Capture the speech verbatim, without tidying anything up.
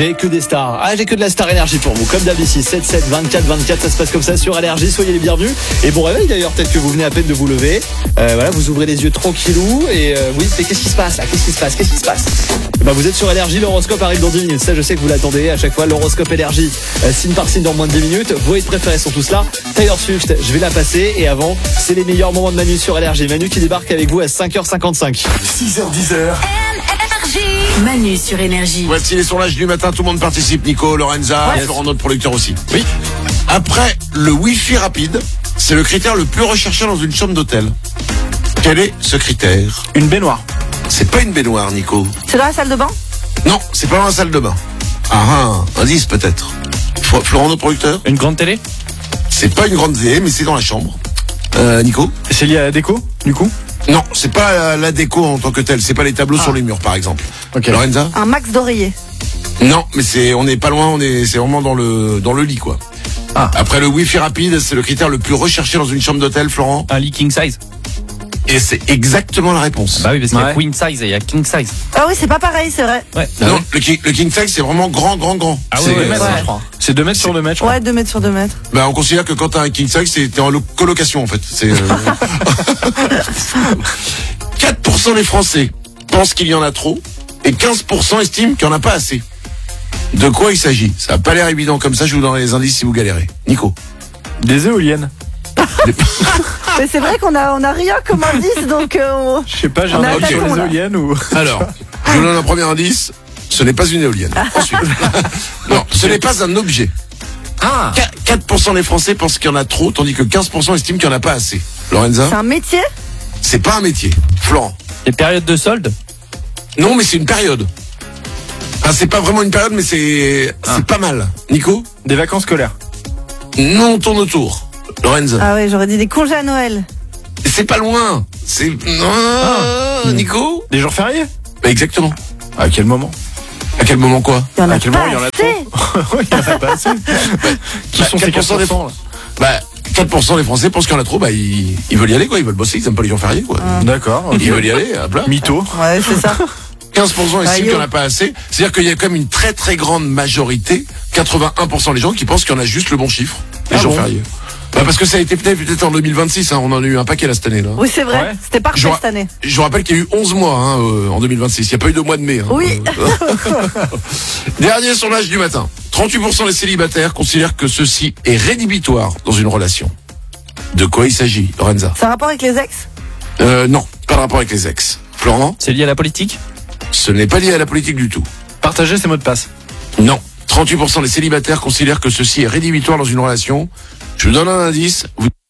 J'ai que des stars. Ah, j'ai que de la star énergie pour vous. Comme d'habitude, sept sept vingt-quatre vingt-quatre, ça se passe comme ça sur Énergie. Soyez les bienvenus. Et bon réveil d'ailleurs, peut-être que vous venez à peine de vous lever. Euh, voilà, vous ouvrez les yeux tranquillou. Et euh, oui, mais qu'est-ce qui se passe là? Qu'est-ce qui se passe? Qu'est-ce qui se passe? Bah, vous êtes sur Énergie, l'horoscope arrive dans dix minutes. Ça, je sais que vous l'attendez à chaque fois. L'horoscope Énergie, euh, signe par signe dans moins de dix minutes. Vos hits préférés sont tous là. Taylor Swift, je vais la passer. Et avant, c'est les meilleurs moments de Manu sur Énergie. Manu qui débarque avec vous à cinq heures cinquante-cinq. six heures dix. Manu sur Énergie. Voici les sondages du matin, tout le monde participe. Nico, Lorenza, Ouais. Florent, notre producteur aussi. Oui. Après le Wi-Fi rapide, c'est le critère le plus recherché dans une chambre d'hôtel. Quel est ce critère? Une baignoire. C'est pas une baignoire, Nico. C'est dans la salle de bain? Non, c'est pas dans la salle de bain. Ah, un indice peut-être. Flo- Florent, notre producteur? Une grande télé. C'est pas une grande télé, mais c'est dans la chambre. Euh, Nico? C'est lié à la déco, du coup? Non, c'est pas euh, la déco en tant que telle. C'est pas les tableaux sur les murs, par exemple. Ok. Lorenza? Un max d'oreiller. Non, mais c'est, on n'est pas loin. On est, c'est vraiment dans le, dans le lit, quoi. Ah. Après le Wi-Fi rapide, c'est le critère le plus recherché dans une chambre d'hôtel, Florent. Un lit king size. Et c'est exactement la réponse. Bah oui, parce qu'il y a Ouais. queen size et il y a king size. Ah oui, c'est pas pareil, c'est vrai. Ouais. Non, le king, le king size, c'est vraiment grand, grand, grand. Ah c'est, ouais, ouais, euh, mètres, ouais. je crois. C'est deux mètres sur deux mètres, je crois. Ouais, deux mètres sur deux mètres. bah, on considère que quand t'as un king size, c'est, t'es en lo- colocation, en fait. C'est, euh... quatre pour cent des Français pensent qu'il y en a trop et quinze pour cent estiment qu'il n'y en a pas assez. De quoi il s'agit? Ça n'a pas l'air évident comme ça, je vous donne les indices si vous galérez. Nico. Des éoliennes. Mais c'est vrai qu'on a, on a rien comme indice, donc euh, on... Je sais pas, j'ai On un a avis sur tâton, les là. éoliennes ou... Alors, je vous donne un premier indice. Ce n'est pas une éolienne. Ensuite. Non, ce n'est pas un objet. Ah. Qu- quatre pour cent des Français pensent qu'il y en a trop, tandis que quinze pour cent estiment qu'il n'y en a pas assez. Lorenza? c'est un métier? C'est pas un métier. Florent? Les périodes de solde. Non, mais c'est une période. Enfin, c'est pas vraiment une période, mais c'est c'est pas mal. Nico? Des vacances scolaires. Non, on tourne autour. Lorenza? Ah ouais, j'aurais dit des congés à Noël. C'est pas loin. C'est... Non, Ah. Nico? Des jours fériés. Bah, exactement. À quel moment? À quel moment quoi? Il y en a À quel pas moment il y en a assez. trop? Oui, il y en a pas assez. Qui Bah, sont ces quatre pour cent des quatre pour cent, là? Bah, quatre pour cent des Français pensent qu'il y en a trop, bah, ils, ils veulent y aller, quoi. Ils veulent bosser, ils aiment pas les jours fériés, quoi. D'accord. ok. Ils veulent y aller, hop là. Mytho. Ouais, c'est ça. quinze pour cent Bah, estiment qu'il yo. n'y en a pas assez. C'est-à-dire qu'il y a quand même une très très grande majorité, quatre-vingt-un pour cent des gens qui pensent qu'il y en a juste le bon chiffre, les Ah jours bon fériés. Bah, parce que ça a été peut-être peut-être en deux mille vingt-six, hein, on en a eu un paquet là cette année là. Oui, c'est vrai. Ouais. C'était parfait J'aurais- cette année. Je vous rappelle qu'il y a eu onze mois hein, euh, en deux mille vingt-six, il n'y a pas eu de mois de mai. Hein. Oui. Euh, Dernier sondage du matin. trente-huit pour cent des célibataires considèrent que ceci est rédhibitoire dans une relation. De quoi il s'agit, Lorenza? C'est un rapport avec les ex? Euh, non, pas de rapport avec les ex. Florent? C'est lié à la politique. Ce n'est pas lié à la politique du tout. Partager ses mots de passe. Non. trente-huit pour cent des célibataires considèrent que ceci est rédhibitoire dans une relation. Je vous donne un indice. Vous